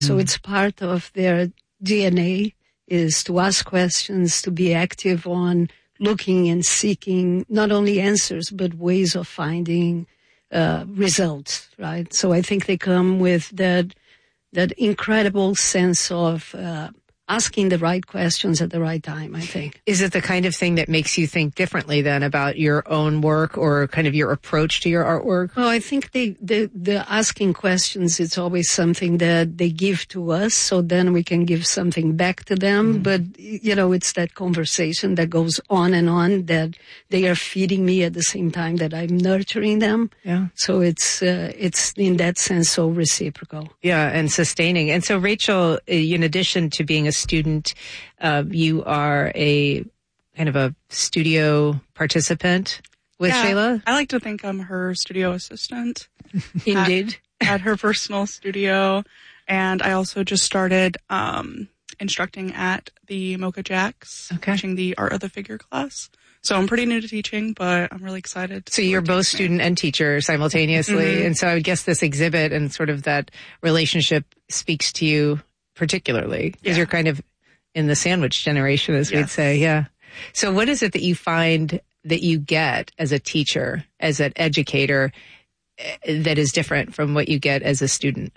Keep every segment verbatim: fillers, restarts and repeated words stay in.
So it's part of their D N A is to ask questions, to be active on looking and seeking not only answers, but ways of finding uh, results, right? So I think they come with that that incredible sense of uh, asking the right questions at the right time, I think. Is it the kind of thing that makes you think differently then about your own work or kind of your approach to your artwork? Well, I think they, the, the asking questions, it's always something that they give to us, so then we can give something back to them. Mm. But, you know, it's that conversation that goes on and on, that they are feeding me at the same time that I'm nurturing them. Yeah. So it's, uh, it's in that sense so reciprocal. Yeah, and sustaining. And so, Rachel, in addition to being a student, uh, you are a kind of a studio participant with yeah, Shayla? I like to think I'm her studio assistant. Indeed. At, at her personal studio. And I also just started um, instructing at the Mocha Jacks, okay. teaching the Art of the Figure class. So I'm pretty new to teaching, but I'm really excited. So you're both student me. and teacher simultaneously. Mm-hmm. And so I would guess this exhibit and sort of that relationship speaks to you particularly because yeah. you're kind of in the sandwich generation, as yes. we'd say. Yeah. So what is it that you find that you get as a teacher, as an educator, that is different from what you get as a student?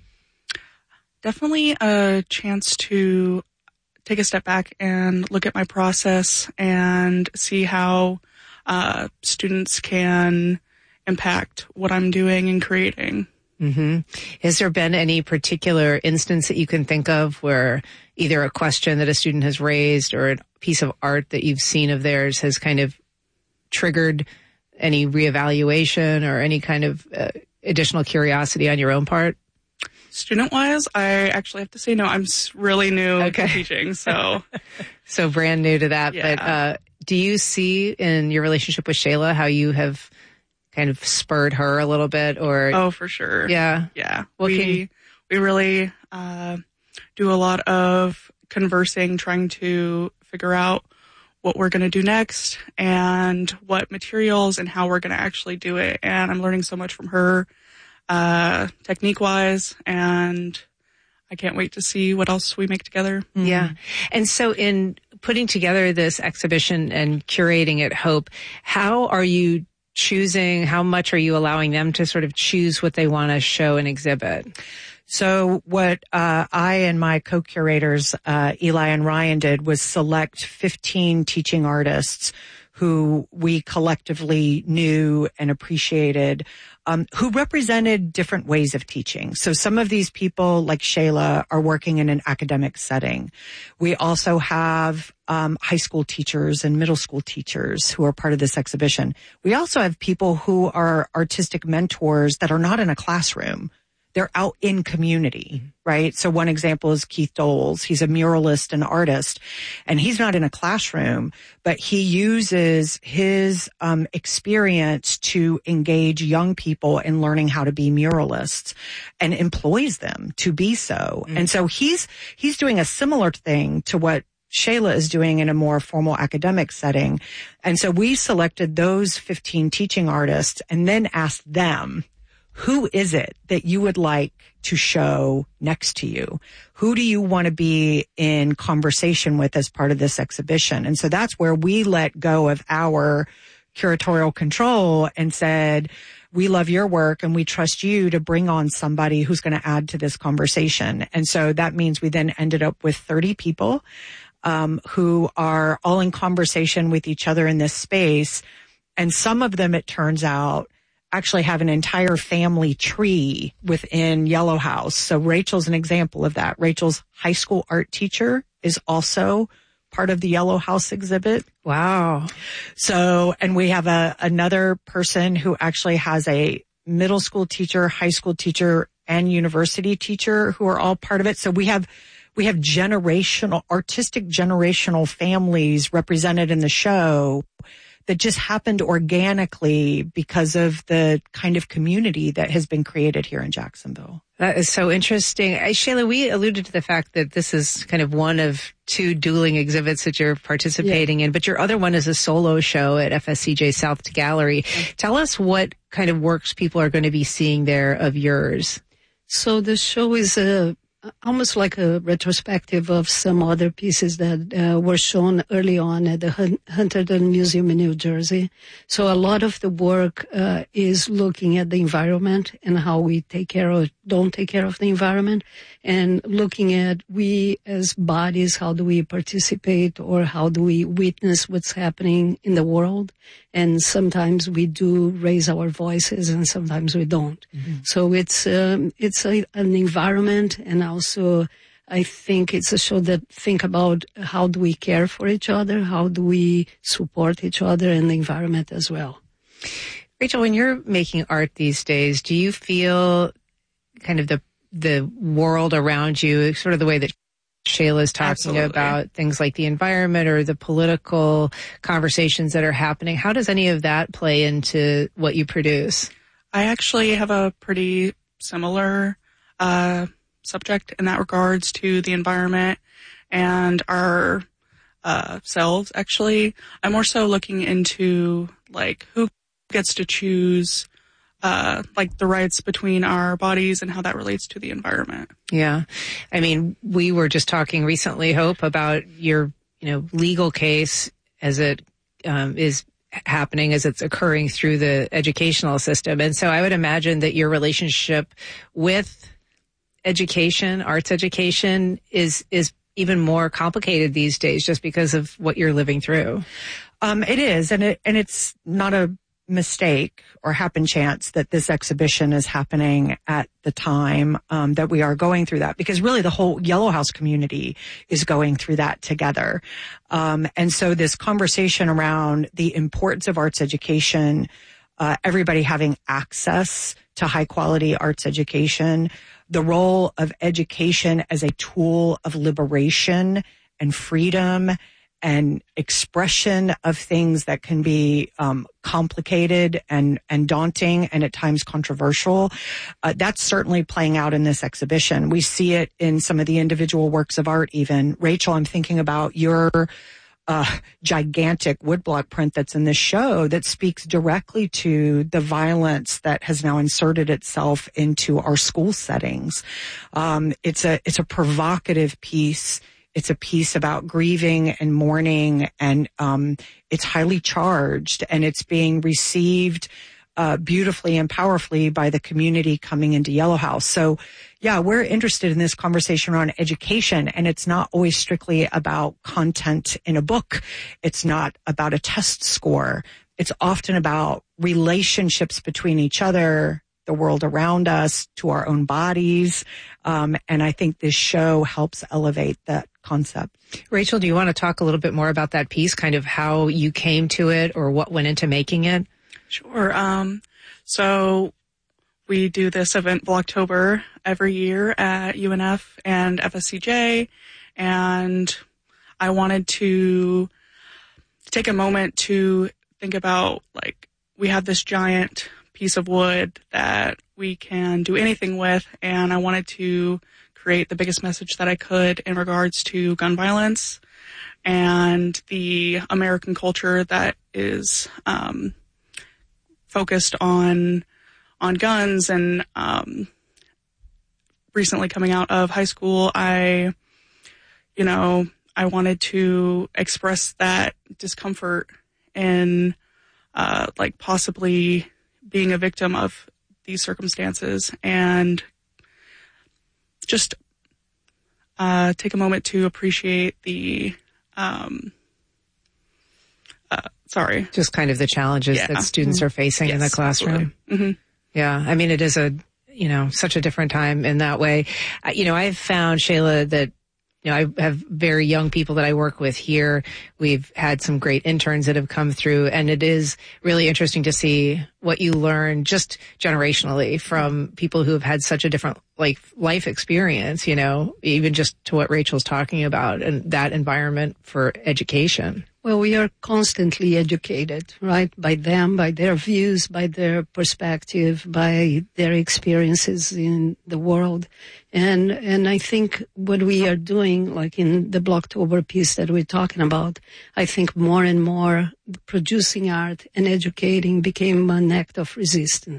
Definitely a chance to take a step back and look at my process and see how uh, students can impact what I'm doing and creating. Mm-hmm. Has there been any particular instance that you can think of where either a question that a student has raised or a piece of art that you've seen of theirs has kind of triggered any reevaluation or any kind of uh, additional curiosity on your own part? Student-wise, I actually have to say no. I'm really new okay. to teaching, so so brand new to that. Yeah. But uh, do you see in your relationship with Shayla how you have kind of spurred her a little bit? Or oh, for sure. Yeah, yeah. What we can... we really uh, do a lot of conversing, trying to figure out what we're going to do next and what materials and how we're going to actually do it. And I'm learning so much from her. Uh, technique wise, and I can't wait to see what else we make together. Yeah. And so in putting together this exhibition and curating at Hope, how are you choosing, how much are you allowing them to sort of choose what they want to show and exhibit? So what uh, I and my co-curators, uh, Eli and Ryan, did was select fifteen teaching artists who we collectively knew and appreciated, um, who represented different ways of teaching. So some of these people, like Shayla, are working in an academic setting. We also have um, high school teachers and middle school teachers who are part of this exhibition. We also have people who are artistic mentors that are not in a classroom. They're out in community, right? So one example is Keith Doles. He's a muralist and artist, and he's not in a classroom, but he uses his um, experience to engage young people in learning how to be muralists and employs them to be so. Mm-hmm. And so he's he's doing a similar thing to what Shayla is doing in a more formal academic setting. And so we selected those fifteen teaching artists and then asked them, who is it that you would like to show next to you? Who do you want to be in conversation with as part of this exhibition? And so that's where we let go of our curatorial control and said, we love your work and we trust you to bring on somebody who's going to add to this conversation. And so that means we then ended up with thirty people um, who are all in conversation with each other in this space. And some of them, it turns out, actually have an entire family tree within Yellow House. So Rachel's an example of that. Rachel's high school art teacher is also part of the Yellow House exhibit. Wow. So, and we have a, another person who actually has a middle school teacher, high school teacher, and university teacher who are all part of it. So we have, we have generational, artistic generational families represented in the show that just happened organically because of the kind of community that has been created here in Jacksonville. That is so interesting. Uh, Shayla, we alluded to the fact that this is kind of one of two dueling exhibits that you're participating yeah. in, but your other one is a solo show at F S C J South Gallery. Okay. Tell us what kind of works people are going to be seeing there of yours. So the show is a almost like a retrospective of some other pieces that uh, were shown early on at the Hun- Hunterdon Museum in New Jersey. So a lot of the work uh, is looking at the environment and how we take care of, don't take care of the environment, and looking at we as bodies, how do we participate or how do we witness what's happening in the world. And sometimes we do raise our voices and sometimes we don't. Mm-hmm. So it's um, it's a, an environment, and also I think it's a show that think about how do we care for each other, how do we support each other and the environment as well. Rachel, when you're making art these days, do you feel kind of the the world around you, sort of the way that Shayla's talking Absolutely. About things like the environment or the political conversations that are happening? How does any of that play into what you produce? I actually have a pretty similar uh, subject in that regards to the environment and our uh, selves, actually. I'm more so looking into, like, who gets to choose Uh, like the rights between our bodies and how that relates to the environment. Yeah. I mean, we were just talking recently, Hope, about your, you know, legal case as it um, is happening, as it's occurring through the educational system. And so I would imagine that your relationship with education, arts education, is, is even more complicated these days just because of what you're living through. Um, it is. And it, and it's not a mistake or happen chance that this exhibition is happening at the time um, that we are going through that, because really the whole Yellow House community is going through that together. Um, and so this conversation around the importance of arts education, uh, everybody having access to high quality arts education, the role of education as a tool of liberation and freedom and expression of things that can be um, complicated and, and daunting and at times controversial. Uh, that's certainly playing out in this exhibition. We see it in some of the individual works of art even. Rachel, I'm thinking about your uh, gigantic woodblock print that's in this show that speaks directly to the violence that has now inserted itself into our school settings. Um, it's a, it's a provocative piece. It's a piece about grieving and mourning, and um, it's highly charged, and it's being received uh, beautifully and powerfully by the community coming into Yellow House. So, yeah, we're interested in this conversation around education, and it's not always strictly about content in a book. It's not about a test score. It's often about relationships between each other, the world around us, to our own bodies. Um, and I think this show helps elevate that concept. Rachel, do you want to talk a little bit more about that piece, kind of how you came to it or what went into making it? Sure. Um, so we do this event Vlogtober every year at U N F and F S C J, and I wanted to take a moment to think about, like, we have this giant piece of wood that we can do anything with, and I wanted to create the biggest message that I could in regards to gun violence and the American culture that is um, focused on on guns. And um, recently coming out of high school, I, you know, I wanted to express that discomfort in, uh, like, possibly being a victim of these circumstances, and just uh, take a moment to appreciate the, um, uh, sorry. Just kind of the challenges yeah. that students are facing yes, in the classroom. Mm-hmm. Yeah. I mean, it is a, you know, such a different time in that way. Uh, you know, I've found, Shayla, that, you know, I have very young people that I work with here. We've had some great interns that have come through, and it is really interesting to see what you learn just generationally from people who have had such a different like life experience, you know, even just to what Rachel's talking about and that environment for education. Well, we are constantly educated, right, by them, by their views, by their perspective, by their experiences in the world. And and I think what we are doing, like in the Vlogtober piece that we're talking about, I think more and more producing art and educating became an act of resistance.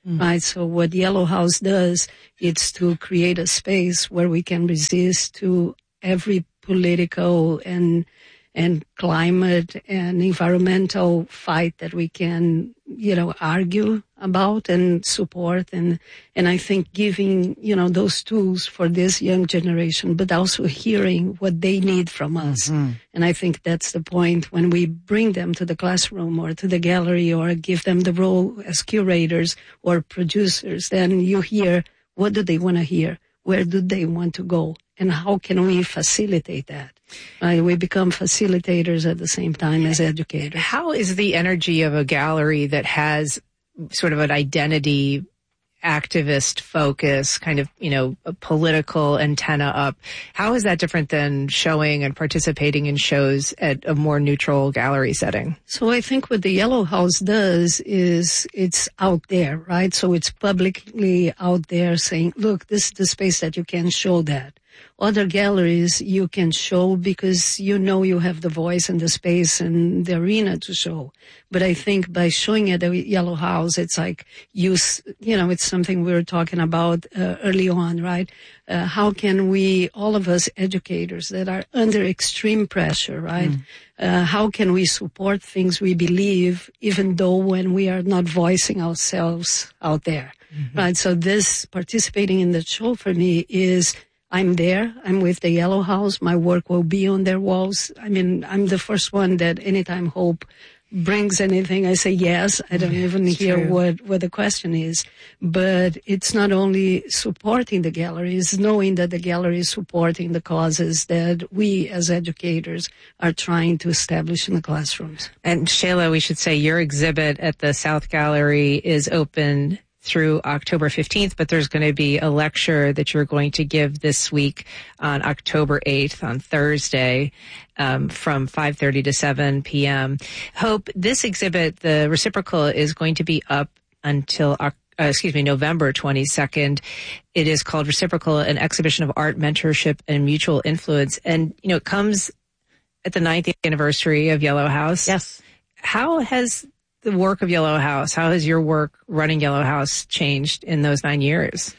mm. right? So what Yellow House does, it's to create a space where we can resist to every political and and climate and environmental fight that we can, you know, argue about and support. And, and I think giving, you know, those tools for this young generation, but also hearing what they need from us. Mm-hmm. And I think that's the point when we bring them to the classroom or to the gallery or give them the role as curators or producers, then you hear, what do they want to hear? Where do they want to go? And how can we facilitate that? Uh, we become facilitators at the same time as educators. How is the energy of a gallery that has sort of an identity activist focus, kind of, you know, a political antenna up? How is that different than showing and participating in shows at a more neutral gallery setting? So I think what the Yellow House does is it's out there, right? So it's publicly out there saying, look, this is the space that you can show that. Other galleries you can show because you know you have the voice and the space and the arena to show. But I think by showing at the Yellow House, it's like you, you know, it's something we were talking about uh, early on, right? Uh, how can we, all of us educators that are under extreme pressure, right? Mm. Uh, how can we support things we believe, even though when we are not voicing ourselves out there, mm-hmm. right? So this participating in the show for me is, I'm there. I'm with the Yellow House. My work will be on their walls. I mean, I'm the first one that anytime Hope brings anything, I say yes. I don't even hear true. what, what the question is. But it's not only supporting the gallery, it's knowing that the gallery is supporting the causes that we as educators are trying to establish in the classrooms. And Shayla, we should say your exhibit at the South Gallery is open through October fifteenth, but there's going to be a lecture that you're going to give this week on October eighth, on Thursday, um, from five thirty to seven p.m. Hope, this exhibit, the Reciprocal, is going to be up until uh, excuse me, November twenty-second. It is called Reciprocal, an exhibition of art, mentorship, and mutual influence. And, you know, it comes at the ninth anniversary of Yellow House. Yes. How has the work of Yellow House, how has your work running Yellow House changed in those nine years?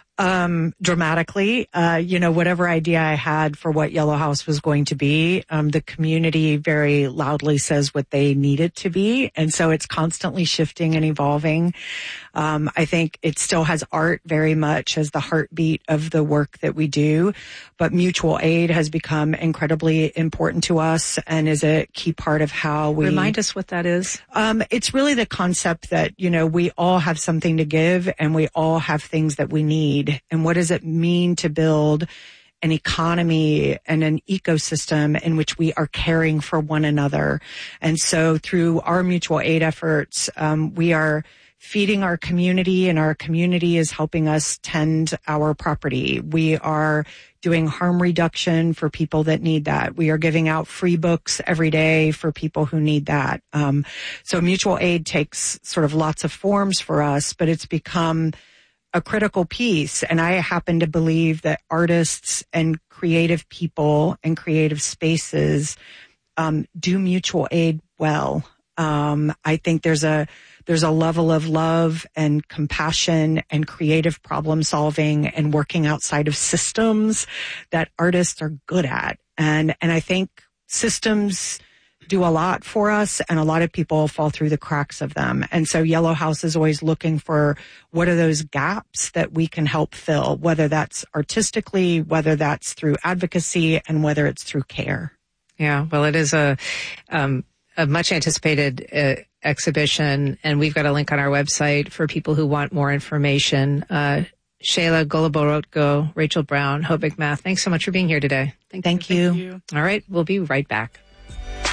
Um, dramatically, uh, you know, whatever idea I had for what Yellow House was going to be, um, the community very loudly says what they need it to be. And so it's constantly shifting and evolving. Um, I think it still has art very much as the heartbeat of the work that we do, but mutual aid has become incredibly important to us and is a key part of how we... Remind us what that is. Um, it's really the concept that, you know, we all have something to give and we all have things that we need. And what does it mean to build an economy and an ecosystem in which we are caring for one another? And so through our mutual aid efforts, um, we are feeding our community, and our community is helping us tend our property. We are doing harm reduction for people that need that. We are giving out free books every day for people who need that. Um, so mutual aid takes sort of lots of forms for us, but it's become a critical piece. And I happen to believe that artists and creative people and creative spaces um, do mutual aid well. Um, I think there's a there's a level of love and compassion and creative problem solving and working outside of systems that artists are good at. And and I think systems do a lot for us, and a lot of people fall through the cracks of them. And so Yellow House is always looking for what are those gaps that we can help fill, whether that's artistically, whether that's through advocacy, and whether it's through care. Yeah, well, it is a um, a much anticipated uh, exhibition, and we've got a link on our website for people who want more information. Uh, Shayla Goloborodko, Rachel Brown, Hope McMath, thanks so much for being here today. Thank, Thank you. you. All right, we'll be right back.